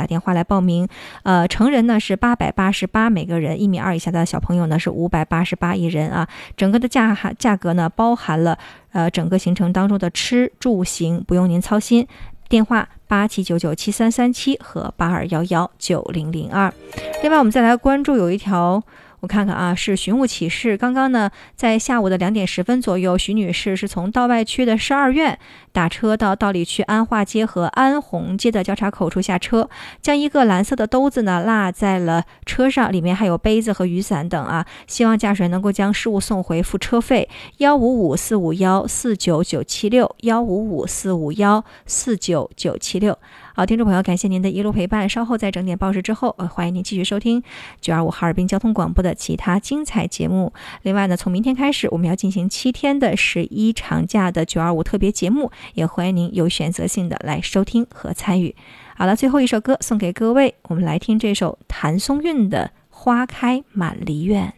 电话来报名。成人呢是888每个人，1.2米以下的小朋友呢是588一人啊。整个的价格呢包含了整个行程当中的吃住行，不用您操心。电话87997337和82119002。另外我们再来关注有一条，我看看啊，是寻物启事。刚刚呢，在下午的2点10分左右，徐女士是从道外区的12院打车到道里区安化街和安红街的交叉口处下车，将一个蓝色的兜子呢落在了车上，里面还有杯子和雨伞等啊。希望驾驶员能够将失物送回付车费。155-451-49976，155-451-49976。好，听众朋友，感谢您的一路陪伴。稍后在整点报时之后，欢迎您继续收听925哈尔滨交通广播的其他精彩节目。另外呢，从明天开始，我们要进行7天的11长假的925特别节目，也欢迎您有选择性的来收听和参与。好了，最后一首歌送给各位，我们来听这首谭松韵的《花开满梨院》。